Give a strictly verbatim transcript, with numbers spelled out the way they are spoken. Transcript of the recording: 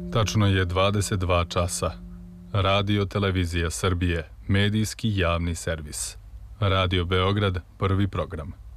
Tačno je dvadeset dva časa. Radio Televizija Srbije, medijski javni servis. Radio Beograd, prvi program.